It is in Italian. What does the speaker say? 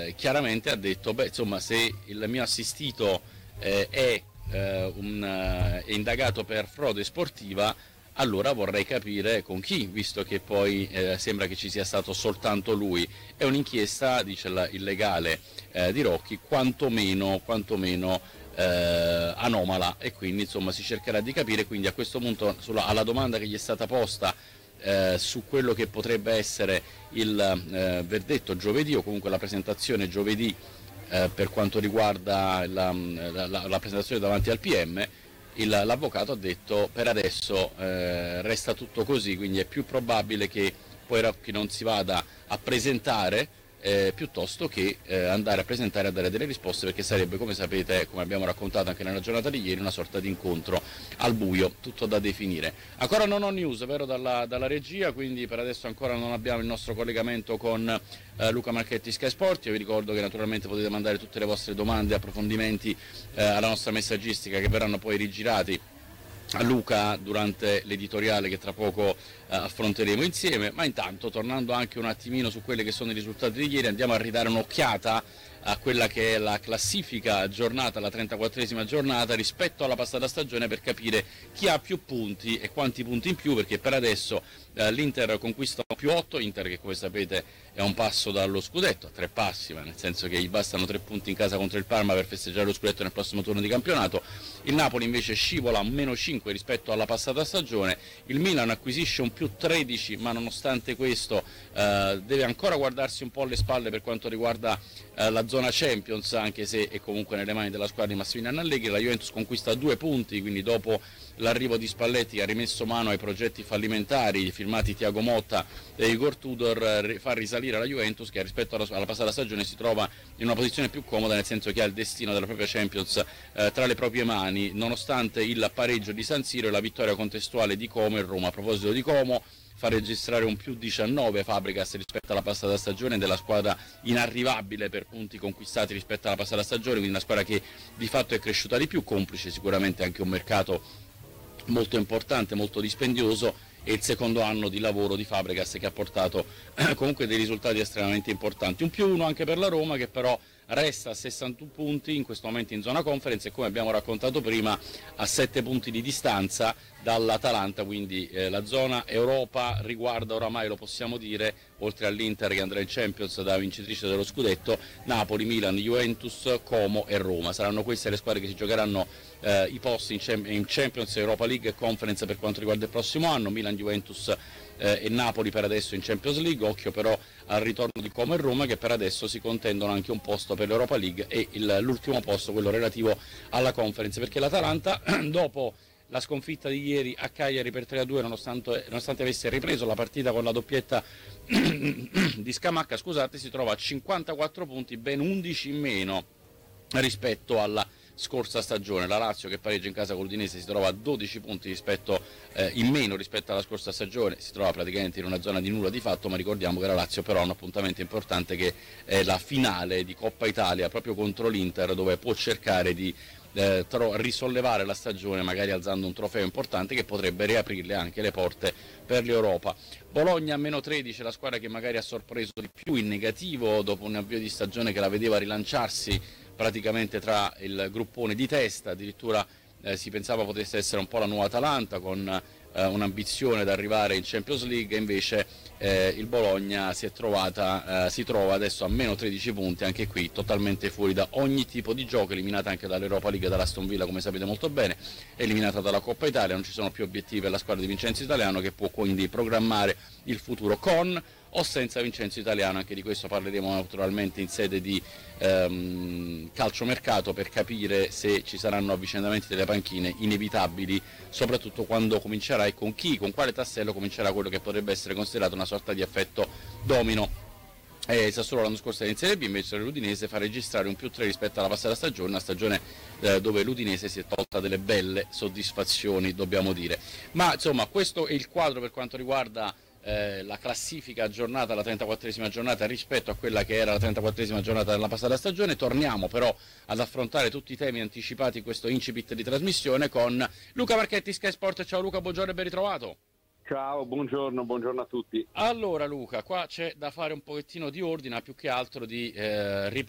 chiaramente ha detto, beh, insomma, se il mio assistito è indagato per frode sportiva, allora vorrei capire con chi, visto che poi sembra che ci sia stato soltanto lui. È un'inchiesta, dice il legale di Rocchi, quantomeno anomala, e quindi insomma si cercherà di capire. Quindi a questo punto alla domanda che gli è stata posta su quello che potrebbe essere il verdetto giovedì, o comunque la presentazione giovedì per quanto riguarda la presentazione davanti al PM, l'avvocato ha detto per adesso resta tutto così, quindi è più probabile che poi Rocchi non si vada a presentare piuttosto che andare a presentare e a dare delle risposte, perché sarebbe, come sapete, come abbiamo raccontato anche nella giornata di ieri, una sorta di incontro al buio, tutto da definire. Ancora non ho news, vero, dalla regia, quindi per adesso ancora non abbiamo il nostro collegamento con Luca Marchetti, Sky Sport. Io vi ricordo che naturalmente potete mandare tutte le vostre domande e approfondimenti alla nostra messaggistica, che verranno poi rigirati a Luca durante l'editoriale che tra poco affronteremo insieme. Ma intanto, tornando anche un attimino su quelli che sono i risultati di ieri, andiamo a ridare un'occhiata a quella che è la classifica aggiornata, la 34esima giornata rispetto alla passata stagione, per capire chi ha più punti e quanti punti in più, perché per adesso l'Inter conquista più 8, Inter che come sapete è a un passo dallo scudetto, a 3 passi, ma nel senso che gli bastano 3 punti in casa contro il Parma per festeggiare lo scudetto nel prossimo turno di campionato. Il Napoli invece scivola a meno 5 rispetto alla passata stagione, il Milan acquisisce un più 13, ma nonostante questo deve ancora guardarsi un po' alle spalle per quanto riguarda la zona Champions, anche se è comunque nelle mani della squadra di Massimiliano Allegri. La Juventus conquista 2 punti, quindi dopo l'arrivo di Spalletti, che ha rimesso mano ai progetti fallimentari firmati Thiago Motta e Igor Tudor, fa risalire la Juventus, che rispetto alla passata stagione si trova in una posizione più comoda, nel senso che ha il destino della propria Champions tra le proprie mani, nonostante il pareggio di San Siro e la vittoria contestuale di Como e Roma. A proposito di Como, fa registrare un più 19 Fabregas rispetto alla passata stagione, della squadra inarrivabile per punti conquistati rispetto alla passata stagione, quindi una squadra che di fatto è cresciuta di più, complice sicuramente anche un mercato molto importante, molto dispendioso, e il secondo anno di lavoro di Fabregas che ha portato comunque dei risultati estremamente importanti. Un più 1 anche per la Roma, che però resta a 61 punti in questo momento in zona conference, e come abbiamo raccontato prima a 7 punti di distanza dall'Atalanta, quindi la zona Europa riguarda oramai, lo possiamo dire, oltre all'Inter che andrà in Champions da vincitrice dello scudetto, Napoli, Milan, Juventus, Como e Roma. Saranno queste le squadre che si giocheranno i posti in Champions, Europa League e Conference per quanto riguarda il prossimo anno. Milan, Juventus e Napoli per adesso in Champions League, occhio però al ritorno di Como e Roma, che per adesso si contendono anche un posto per l'Europa League e l'ultimo posto, quello relativo alla Conference, perché l'Atalanta dopo la sconfitta di ieri a Cagliari per 3-2, nonostante avesse ripreso la partita con la doppietta di Scamacca, scusate, si trova a 54 punti, ben 11 in meno rispetto alla scorsa stagione. La Lazio, che pareggia in casa con l'Udinese, si trova a 12 punti in meno rispetto alla scorsa stagione, si trova praticamente in una zona di nulla di fatto, ma ricordiamo che la Lazio però ha un appuntamento importante, che è la finale di Coppa Italia proprio contro l'Inter, dove può cercare di risollevare la stagione, magari alzando un trofeo importante che potrebbe riaprirle anche le porte per l'Europa. Bologna a meno 13, la squadra che magari ha sorpreso di più in negativo dopo un avvio di stagione che la vedeva rilanciarsi praticamente tra il gruppone di testa, addirittura si pensava potesse essere un po' la nuova Atalanta, con un'ambizione ad arrivare in Champions League, e invece il Bologna si trova adesso a meno 13 punti, anche qui totalmente fuori da ogni tipo di gioco, eliminata anche dall'Europa League, dall'Aston Villa, come sapete molto bene, eliminata dalla Coppa Italia. Non ci sono più obiettivi per la squadra di Vincenzo Italiano, che può quindi programmare il futuro con o senza Vincenzo Italiano. Anche di questo parleremo naturalmente in sede di calciomercato, per capire se ci saranno avvicendamenti delle panchine inevitabili, soprattutto quando comincerà e con chi, con quale tassello comincerà quello che potrebbe essere considerato una sorta di effetto domino. Sassuolo l'anno scorso in Serie B, invece l'Udinese fa registrare un più 3 rispetto alla passata stagione, una stagione dove l'Udinese si è tolta delle belle soddisfazioni, dobbiamo dire. Ma insomma, questo è il quadro per quanto riguarda la classifica aggiornata alla 34esima giornata rispetto a quella che era la 34esima giornata della passata stagione. Torniamo però ad affrontare tutti i temi anticipati in questo incipit di trasmissione con Luca Marchetti, Sky Sport. Ciao Luca, buongiorno e ben ritrovato. Ciao, buongiorno a tutti. Allora Luca, qua c'è da fare un pochettino di ordine, più che altro di